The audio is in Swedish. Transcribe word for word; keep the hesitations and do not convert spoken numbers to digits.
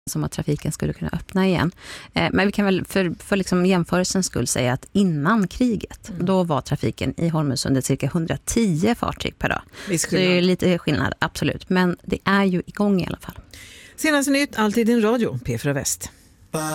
som att trafiken skulle kunna öppna igen. Eh, men vi kan väl för, för liksom jämförelsens skull säga att innan kriget, mm. då var trafiken i Holmösundet cirka hundratio fartyg per dag. Så det är lite skillnad, absolut. Men det är ju igång i alla fall. Senaste nytt, alltid din radio, P fyra Väst.